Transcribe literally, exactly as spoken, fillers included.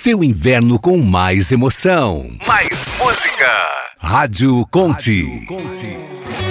seu inverno com mais emoção. Mais música. Rádio Conte. Rádio Conte.